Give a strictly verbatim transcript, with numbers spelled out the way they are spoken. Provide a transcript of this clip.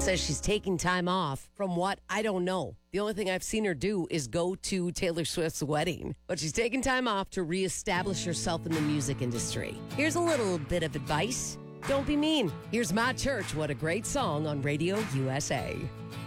says she's taking time off from what? I don't know. The only thing I've seen her do is go to Taylor Swift's wedding. But she's taking time off to reestablish herself in the music industry. Here's a little bit of advice. Don't be mean. Here's My Church. What a great song on Radio U S A.